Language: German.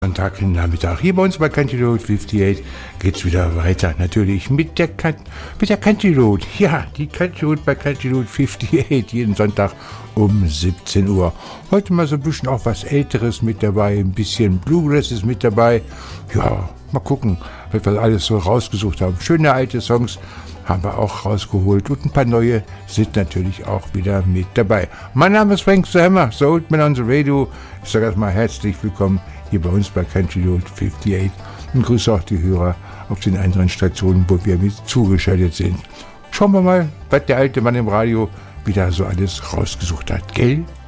Nachmittag. Hier bei uns bei Country Road 58 geht's wieder weiter. Natürlich mit der Country Road. Ja, die Country Road bei Country Road 58 jeden Sonntag um 17 Uhr. Heute mal so ein bisschen auch was Älteres mit dabei. Ein bisschen Bluegrass ist mit dabei. Ja, mal gucken, was wir alles so rausgesucht haben. Schöne alte Songs haben wir auch rausgeholt und ein paar neue sind natürlich auch wieder mit dabei. Mein Name ist Frank Sammer, so Old Man on the Radio. Ich sage erstmal herzlich willkommen hier bei uns bei Country Road 58 und grüße auch die Hörer auf den anderen Stationen, wo wir mit zugeschaltet sind. Schauen wir mal, was der alte Mann im Radio wieder so alles rausgesucht hat, gell?